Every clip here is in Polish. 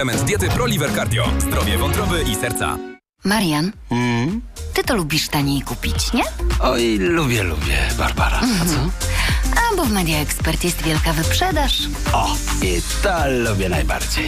Element diety ProLiver Cardio. Zdrowie wątroby i serca. Marian, ty to lubisz taniej kupić, nie? Oj, lubię, Barbara. A co? A bo w Media Expert jest wielka wyprzedaż. O, i to lubię najbardziej.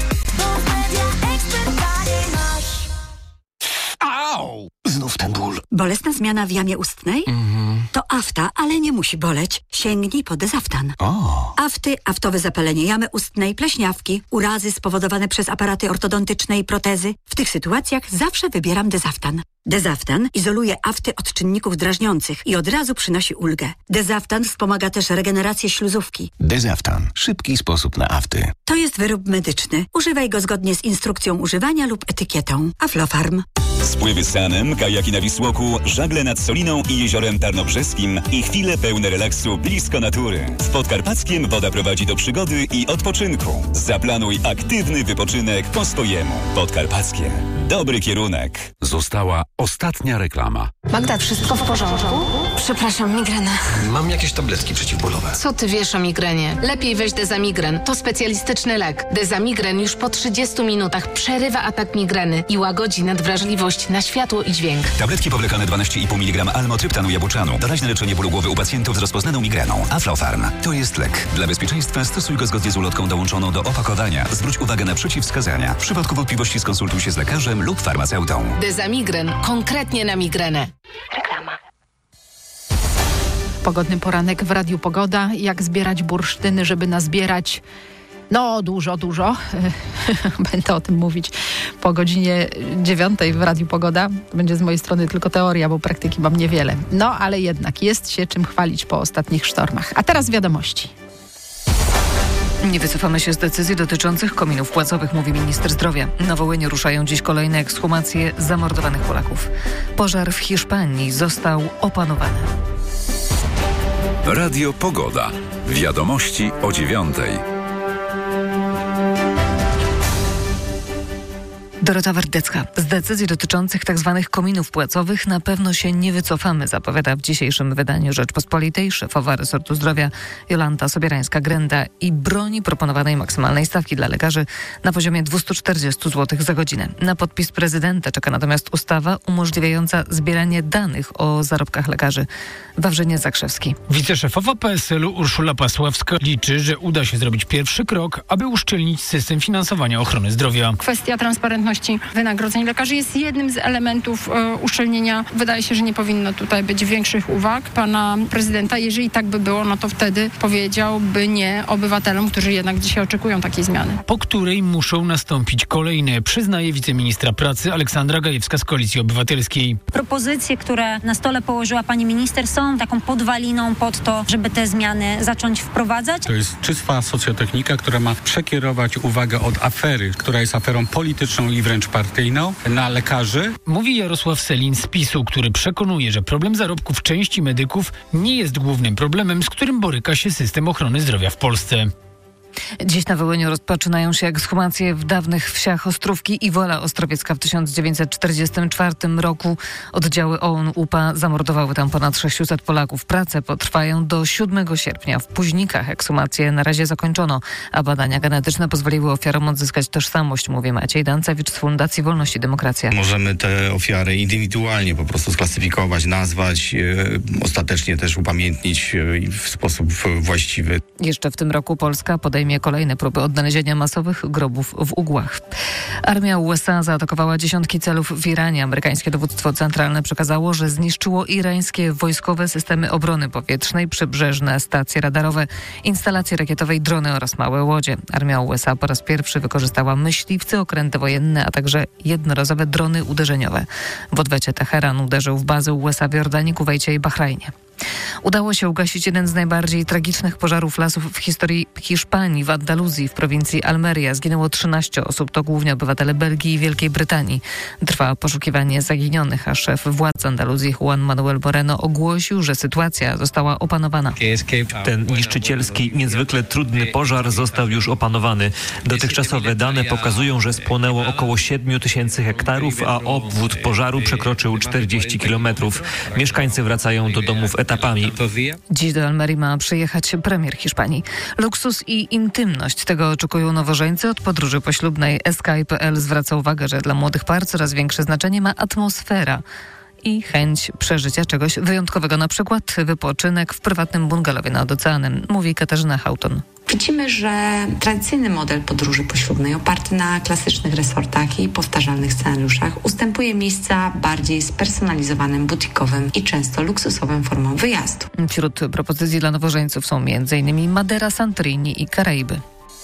Au! Znów ten ból. Bolesna zmiana w jamie ustnej? To afta, ale nie musi boleć. Sięgnij po Dezaftan. Afty, aftowe zapalenie jamy ustnej, pleśniawki, urazy spowodowane przez aparaty ortodontyczne i protezy. W tych sytuacjach zawsze wybieram Dezaftan. Dezaftan izoluje afty od czynników drażniących i od razu przynosi ulgę. Dezaftan wspomaga też regenerację śluzówki. Dezaftan. Szybki sposób na afty. To jest wyrób medyczny. Używaj go zgodnie z instrukcją używania lub etykietą. Aflofarm. Spływy z Sanem, kajaki na Wisłoku, żagle nad Soliną i Jeziorem Tarnobrzeskim i chwile pełne relaksu blisko natury. W Podkarpackiem woda prowadzi do przygody i odpoczynku. Zaplanuj aktywny wypoczynek po swojemu. Podkarpackie. Dobry kierunek. Została ostatnia reklama. Magda, wszystko w porządku? Przepraszam, migrena. Mam jakieś tabletki przeciwbólowe. Co ty wiesz o migrenie? Lepiej weź Dezamigren. To specjalistyczny lek. Dezamigren już po 30 minutach przerywa atak migreny i łagodzi nadwrażliwość na światło i dźwięk. Tabletki powlekane 12,5 mg almotryptanu jabłczanu. Doraźne leczenie bólu głowy u pacjentów z rozpoznaną migreną. Aflofarm. To jest lek. Dla bezpieczeństwa stosuj go zgodnie z ulotką dołączoną do opakowania. Zwróć uwagę na przeciwwskazania. W przypadku wątpliwości skonsultuj się z lekarzem lub farmaceutą. Dezamigren. Konkretnie na migrenę. Reklama. Pogodny poranek w Radiu Pogoda. Jak zbierać bursztyny, żeby nazbierać dużo. Będę o tym mówić po godzinie 9 w Radiu Pogoda. To będzie z mojej strony tylko teoria, bo praktyki mam niewiele. Ale jednak jest się czym chwalić po ostatnich sztormach. A teraz wiadomości. Nie wycofamy się z decyzji dotyczących kominów płacowych, mówi minister zdrowia. Na Wołyniu ruszają dziś kolejne ekshumacje zamordowanych Polaków. Pożar w Hiszpanii został opanowany. Radio Pogoda. Wiadomości o 9:00. Dorota Wardecka. Z decyzji dotyczących tzw. kominów płacowych na pewno się nie wycofamy, zapowiada w dzisiejszym wydaniu Rzeczpospolitej szefowa resortu zdrowia Jolanta Sobierańska-Grenda i broni proponowanej maksymalnej stawki dla lekarzy na poziomie 240 zł za godzinę. Na podpis prezydenta czeka natomiast ustawa umożliwiająca zbieranie danych o zarobkach lekarzy. Wawrzyniec Zakrzewski. Wiceszefowa PSL-u Urszula Pasławska liczy, że uda się zrobić pierwszy krok, aby uszczelnić system finansowania ochrony zdrowia. Kwestia transparentności wynagrodzeń lekarzy jest jednym z elementów uszczelnienia. Wydaje się, że nie powinno tutaj być większych uwag pana prezydenta. Jeżeli tak by było, to wtedy powiedziałby nie obywatelom, którzy jednak dzisiaj oczekują takiej zmiany. Po której muszą nastąpić kolejne, przyznaje wiceministra pracy Aleksandra Gajewska z Koalicji Obywatelskiej. Propozycje, które na stole położyła pani minister, są taką podwaliną pod to, żeby te zmiany zacząć wprowadzać. To jest czysta socjotechnika, która ma przekierować uwagę od afery, która jest aferą polityczną i wręcz partyjną, na lekarzy. Mówi Jarosław Sellin z PiS-u, który przekonuje, że problem zarobków części medyków nie jest głównym problemem, z którym boryka się system ochrony zdrowia w Polsce. Dziś na Wołyniu rozpoczynają się ekshumacje w dawnych wsiach Ostrówki i Wola Ostrowiecka. W 1944 roku oddziały OUN-UPA zamordowały tam ponad 600 Polaków. Prace potrwają do 7 sierpnia. W Późnikach ekshumacje na razie zakończono, a badania genetyczne pozwoliły ofiarom odzyskać tożsamość, mówi Maciej Dancewicz z Fundacji Wolność i Demokracja. Możemy te ofiary indywidualnie po prostu sklasyfikować, nazwać, ostatecznie też upamiętnić w sposób właściwy. Jeszcze w tym roku Polska podejmie kolejne próby odnalezienia masowych grobów w Ugłach. Armia USA zaatakowała dziesiątki celów w Iranie. Amerykańskie dowództwo centralne przekazało, że zniszczyło irańskie wojskowe systemy obrony powietrznej, przybrzeżne stacje radarowe, instalacje rakietowe i drony oraz małe łodzie. Armia USA po raz pierwszy wykorzystała myśliwce, okręty wojenne, a także jednorazowe drony uderzeniowe. W odwecie Teheran uderzył w bazy USA w Jordanii, Kuwejcie i Bahrajnie. Udało się ugasić jeden z najbardziej tragicznych pożarów lasów w historii Hiszpanii. W Andaluzji, w prowincji Almeria, zginęło 13 osób. To głównie obywatele Belgii i Wielkiej Brytanii. Trwa poszukiwanie zaginionych, a szef władz Andaluzji Juan Manuel Moreno ogłosił, że sytuacja została opanowana. Ten niszczycielski, niezwykle trudny pożar został już opanowany. Dotychczasowe dane pokazują, że spłonęło około 7 000 hektarów, a obwód pożaru przekroczył 40 kilometrów. Mieszkańcy wracają do domów etapami. Dziś do Almerii ma przyjechać premier Hiszpanii. Luksus i intymność, tego oczekują nowożeńcy od podróży poślubnej. Sky.pl zwraca uwagę, że dla młodych par coraz większe znaczenie ma atmosfera i chęć przeżycia czegoś wyjątkowego, na przykład wypoczynek w prywatnym bungalowie nad oceanem, mówi Katarzyna Hauton. Widzimy, że tradycyjny model podróży poślubnej oparty na klasycznych resortach i powtarzalnych scenariuszach ustępuje miejsca bardziej spersonalizowanym, butikowym i często luksusowym formom wyjazdu. Wśród propozycji dla nowożeńców są m.in. Madeira, Santorini i Karaiby.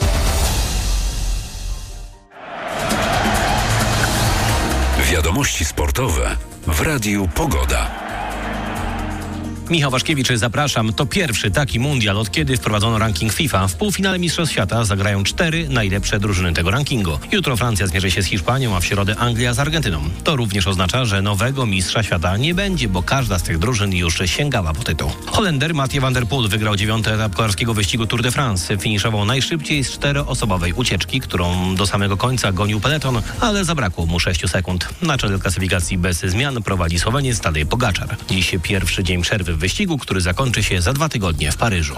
Wiadomości sportowe w Radiu Pogoda. Michał Waszkiewicz, zapraszam. To pierwszy taki mundial, od kiedy wprowadzono ranking FIFA. W półfinale Mistrzostw Świata zagrają 4 najlepsze drużyny tego rankingu. Jutro Francja zmierzy się z Hiszpanią, a w środę Anglia z Argentyną. To również oznacza, że nowego mistrza świata nie będzie, bo każda z tych drużyn już sięgała po tytuł. Holender Mathieu van der Poel wygrał 9. etap kolarskiego wyścigu Tour de France. Finiszował najszybciej z 4-osobowej ucieczki, którą do samego końca gonił peleton, ale zabrakło mu 6 sekund. Na czele klasyfikacji bez zmian prowadzi Słoweniec Tadej Pogaczar. Dziś pierwszy dzień przerwy w wyścigu, który zakończy się za 2 tygodnie w Paryżu.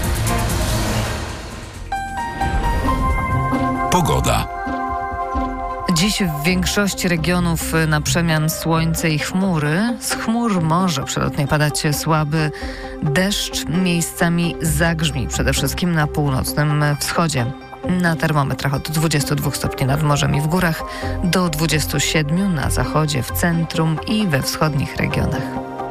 Pogoda. Dziś w większości regionów na przemian słońce i chmury. Z chmur może przelotnie padać słaby deszcz, miejscami zagrzmi, przede wszystkim na północnym wschodzie. Na termometrach od 22 stopni nad morzem i w górach do 27 na zachodzie, w centrum i we wschodnich regionach.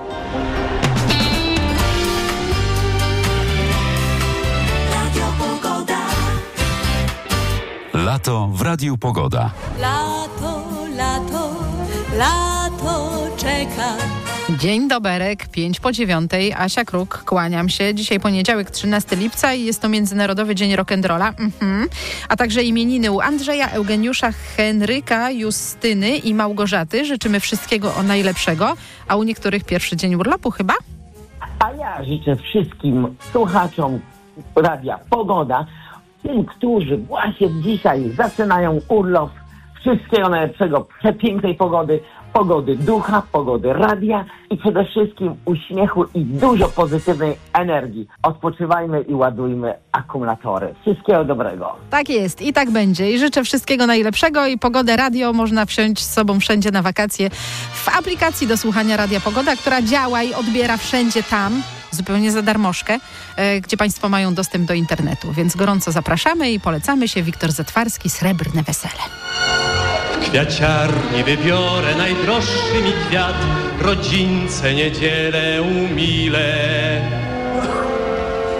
Lato w Radiu Pogoda. Lato, lato, lato czeka. Dzień doberek, 8:55. Asia Kruk, kłaniam się. Dzisiaj poniedziałek, 13 lipca i jest to Międzynarodowy Dzień Rock'n'Rolla. A także imieniny u Andrzeja, Eugeniusza, Henryka, Justyny i Małgorzaty. Życzymy wszystkiego najlepszego. A u niektórych pierwszy dzień urlopu chyba? A ja życzę wszystkim słuchaczom Radia Pogoda, tym, którzy właśnie dzisiaj zaczynają urlop, wszystkiego najlepszego, przepięknej pogody, pogody ducha, pogody radia i przede wszystkim uśmiechu i dużo pozytywnej energii. Odpoczywajmy i ładujmy akumulatory. Wszystkiego dobrego. Tak jest i tak będzie. I życzę wszystkiego najlepszego i Pogodę Radio można wziąć z sobą wszędzie na wakacje w aplikacji do słuchania Radia Pogoda, która działa i odbiera wszędzie tam, zupełnie za darmożkę, gdzie Państwo mają dostęp do internetu. Więc gorąco zapraszamy i polecamy się. Wiktor Zetwarski, Srebrne Wesele. Kwiaciarni wybiorę najdroższy mi kwiat, rodzince niedzielę umilę.